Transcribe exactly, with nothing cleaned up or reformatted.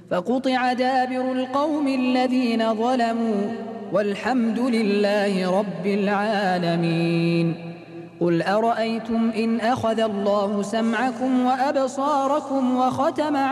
فقطع دابر القوم الذين ظلموا والحمد لله رب العالمين. قل أرأيتم إن أخذ الله سمعكم وأبصاركم وختم